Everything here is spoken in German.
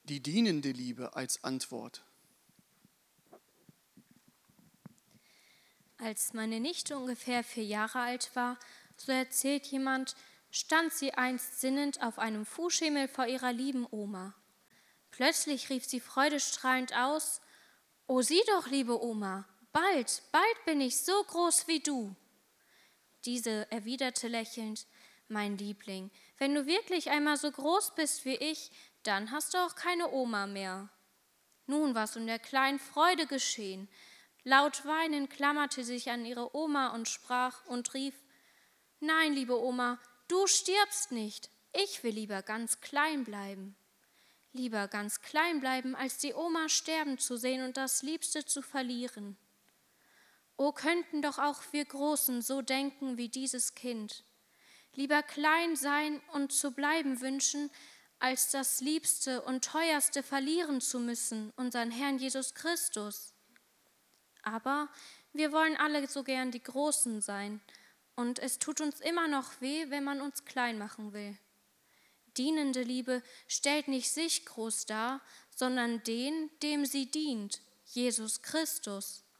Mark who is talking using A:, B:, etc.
A: die dienende Liebe als Antwort.
B: Als meine Nichte ungefähr 4 Jahre alt war, so erzählt jemand, stand sie einst sinnend auf einem Fußschemel vor ihrer lieben Oma. Plötzlich rief sie freudestrahlend aus: »Oh, sieh doch, liebe Oma, bald bin ich so groß wie du.« Diese erwiderte lächelnd: »Mein Liebling, wenn du wirklich einmal so groß bist wie ich, dann hast du auch keine Oma mehr.« Nun, was in der kleinen Freude geschehen? Laut weinend klammerte sie sich an ihre Oma und sprach und rief: »Nein, liebe Oma, du stirbst nicht. Ich will lieber ganz klein bleiben. Lieber ganz klein bleiben, als die Oma sterben zu sehen und das Liebste zu verlieren.« O, könnten doch auch wir Großen so denken wie dieses Kind. Lieber klein sein und zu bleiben wünschen, als das Liebste und Teuerste verlieren zu müssen, unseren Herrn Jesus Christus. Aber wir wollen alle so gern die Großen sein, und es tut uns immer noch weh, wenn man uns klein machen will. Dienende Liebe stellt nicht sich groß dar, sondern den, dem sie dient, Jesus Christus.